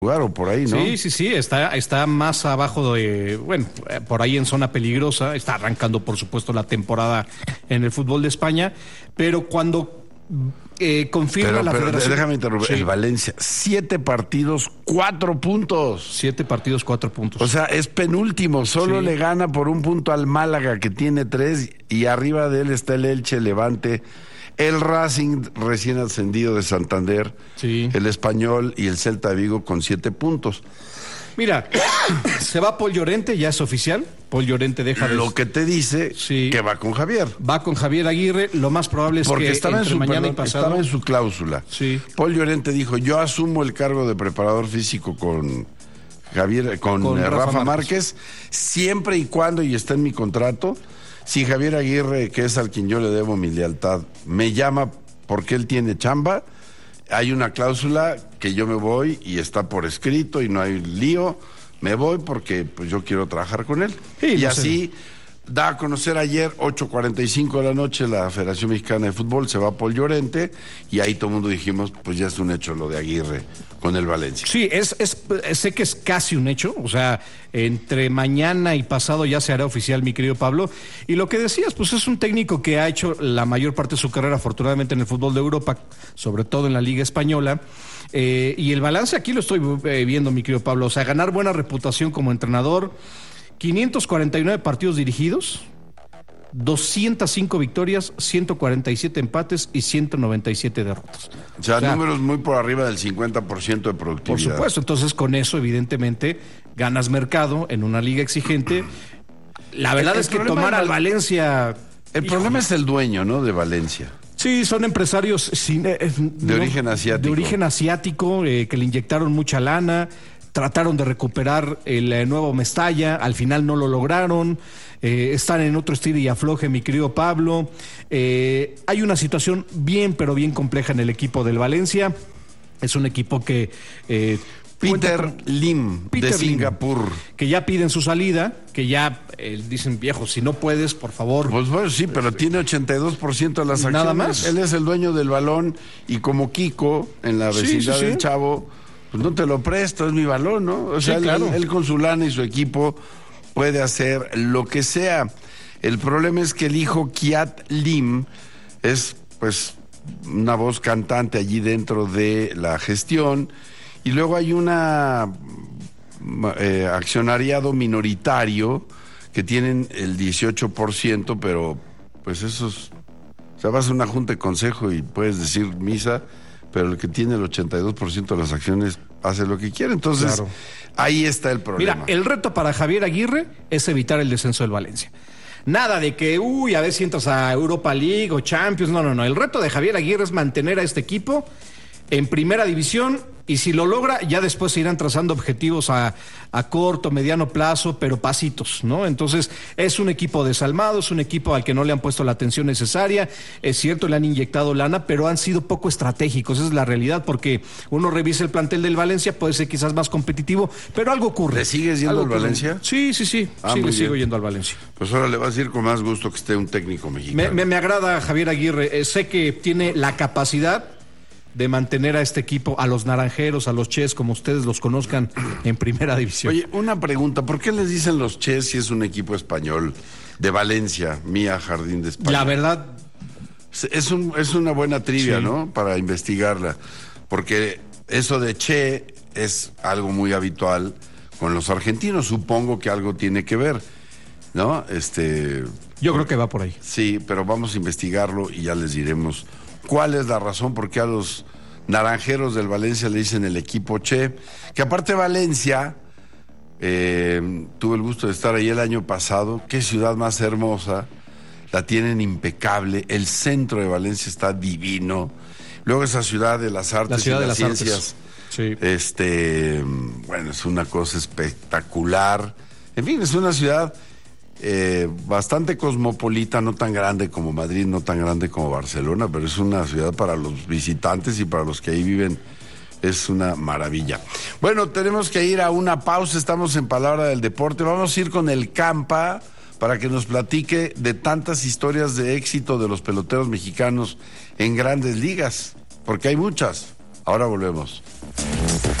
lugar o por ahí, ¿no? Sí, está más abajo de, bueno, por ahí en zona peligrosa, está arrancando por supuesto la temporada en el fútbol de España, pero cuando confirma la federación... Déjame interrumpir, sí. El Valencia, 7 partidos, 4 puntos. 7 partidos, 4 puntos. O sea, es penúltimo, solo le gana por 1 punto al Málaga, que tiene 3, y arriba de él está el Elche, Levante, el Racing recién ascendido de Santander, el Español y el Celta de Vigo con 7 puntos. Mira, se va Paul Llorente, ya es oficial. Paul Llorente deja de... Lo que te dice que va con Javier. Va con Javier Aguirre, lo más probable es porque que estaba entre mañana y pasado... estaba en su cláusula. Sí. Paul Llorente dijo, yo asumo el cargo de preparador físico con Rafa Márquez, siempre y cuando, y está en mi contrato, si Javier Aguirre, que es al quien yo le debo mi lealtad, me llama porque él tiene chamba, hay una cláusula que yo me voy y está por escrito y no hay lío, me voy porque pues yo quiero trabajar con él. Sí, y así da a conocer ayer, 8:45 de la noche, la Federación Mexicana de Fútbol, se va Paul Llorente, y ahí todo el mundo dijimos, pues ya es un hecho lo de Aguirre con el Valencia. Sí, sé que es casi un hecho, o sea, entre mañana y pasado ya se hará oficial, mi querido Pablo. Y lo que decías, pues es un técnico que ha hecho la mayor parte de su carrera, afortunadamente, en el fútbol de Europa, sobre todo en la Liga Española. Y el balance aquí lo estoy viendo, mi querido Pablo, o sea, ganar buena reputación como entrenador, 549 partidos dirigidos, 205 victorias, 147 empates y 197 derrotas. O sea, números muy por arriba del 50% de productividad. Por supuesto, entonces con eso evidentemente ganas mercado en una liga exigente. La verdad es que tomar al Valencia... El problema es el dueño, ¿no?, de Valencia. Sí, son empresarios de origen asiático. De origen asiático, que le inyectaron mucha lana. Trataron de recuperar el nuevo Mestalla, al final no lo lograron, están en otro estilo y afloje, mi querido Pablo. Hay una situación bien, pero bien compleja en el equipo del Valencia. Es un equipo que... Peter Lim, de Singapur. Que ya piden su salida, que ya dicen, viejo, si no puedes, por favor. Pues bueno, sí, pero tiene 82% de las acciones. Nada más. Él es el dueño del balón y como Kiko, en la vecindad del Chavo... Pues no te lo presto, es mi balón, ¿no? O sea, claro. él con su lana y su equipo puede hacer lo que sea. El problema es que el hijo Kiat Lim es, pues, una voz cantante allí dentro de la gestión, y luego hay una accionariado minoritario que tienen el 18%, pero pues esos... O sea, vas a una junta de consejo y puedes decir misa, pero el que tiene el 82% de las acciones hace lo que quiere. Entonces, ahí está el problema. Mira, el reto para Javier Aguirre es evitar el descenso del Valencia. Nada de que, a ver si entras a Europa League o Champions. No. El reto de Javier Aguirre es mantener a este equipo en primera división, y si lo logra, ya después se irán trazando objetivos a corto, mediano plazo, pero pasitos, ¿no? Entonces, es un equipo desalmado, es un equipo al que no le han puesto la atención necesaria. Es cierto, le han inyectado lana, pero han sido poco estratégicos, esa es la realidad, porque uno revisa el plantel del Valencia, puede ser quizás más competitivo, pero algo ocurre. ¿Le sigues yendo al Valencia? Sí, le sigo yendo al Valencia. Pues ahora le vas a ir con más gusto que esté un técnico mexicano. Me agrada Javier Aguirre, sé que tiene la capacidad de mantener a este equipo, a los naranjeros, a los Ches, como ustedes los conozcan, en primera división. Oye, una pregunta, ¿por qué les dicen los Ches si es un equipo español de Valencia, Mía Jardín de España? La verdad... Es una buena trivia, ¿no?, para investigarla, porque eso de Che es algo muy habitual con los argentinos, supongo que algo tiene que ver, ¿no? Yo creo que va por ahí. Sí, pero vamos a investigarlo y ya les diremos cuál es la razón por qué a los naranjeros del Valencia le dicen el equipo Che, que aparte Valencia, tuve el gusto de estar ahí el año pasado, qué ciudad más hermosa, la tienen impecable, el centro de Valencia está divino, luego esa ciudad de las artes y las ciencias, sí. Bueno, es una cosa espectacular, en fin, es una ciudad... bastante cosmopolita, no tan grande como Madrid, no tan grande como Barcelona, pero es una ciudad para los visitantes y para los que ahí viven, es una maravilla. Bueno, tenemos que ir a una pausa, estamos en Palabra del Deporte, vamos a ir con el Campa para que nos platique de tantas historias de éxito de los peloteros mexicanos en grandes ligas, porque hay muchas. Ahora volvemos.